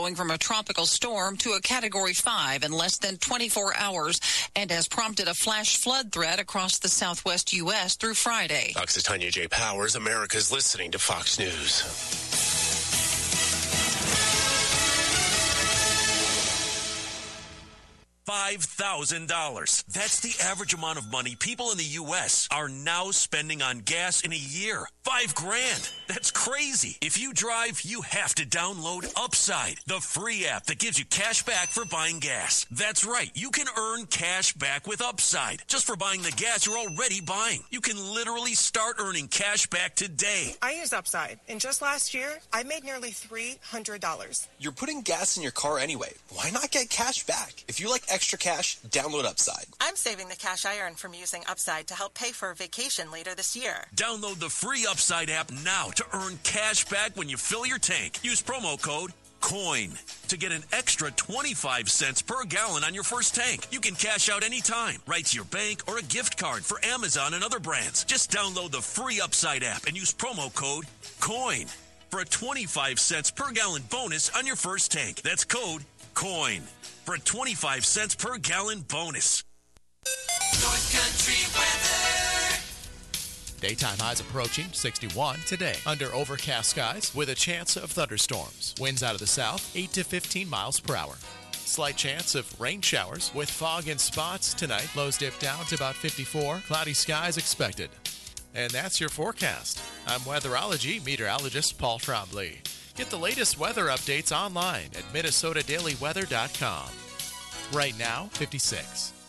going from a tropical storm to a Category 5 in less than 24 hours and has prompted a flash flood threat across the southwest U.S. through Friday. Fox's Tanya J. Powers, America's listening to Fox News. $5,000. That's the average amount of money people in the U.S. are now spending on gas in a year. $5,000. That's crazy. If you drive, you have to download Upside, the free app that gives you cash back for buying gas. That's right. You can earn cash back with Upside just for buying the gas you're already buying. You can literally start earning cash back today. I use Upside, and just last year, I made nearly $300. You're putting gas in your car anyway. Why not get cash back? If you like extra cash, download Upside. I'm saving the cash I earn from using Upside to help pay for a vacation later this year. Download the free Upside app now to earn cash back when you fill your tank. Use promo code COIN to get an extra 25 cents per gallon on your first tank. You can cash out anytime, right to your bank or a gift card for Amazon and other brands. Just download the free Upside app and use promo code COIN for a 25 cents per gallon bonus on your first tank. That's code COIN for a 25 cents per gallon bonus. North Country weather. Daytime highs approaching 61 today under overcast skies with a chance of thunderstorms. Winds out of the south 8 to 15 miles per hour. Slight chance of rain showers with fog in spots tonight. Lows dip down to about 54. Cloudy skies expected. And that's your forecast. I'm weatherology meteorologist Paul Trombley. Get the latest weather updates online at minnesotadailyweather.com. Right now, 56.